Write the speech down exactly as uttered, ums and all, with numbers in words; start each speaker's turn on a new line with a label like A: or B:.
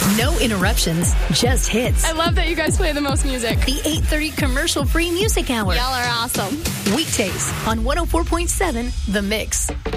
A: No interruptions, just hits.
B: I love that you guys play the most music.
A: The eight thirty commercial-free music hour.
B: Y'all are awesome.
A: Weekdays on one oh four point seven The Mix.